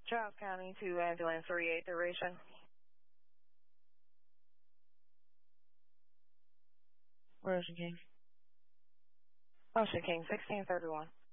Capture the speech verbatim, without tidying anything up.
Charles County to ambulance three eight duration. Where is Ocean King? Ocean King, sixteen thirty-one.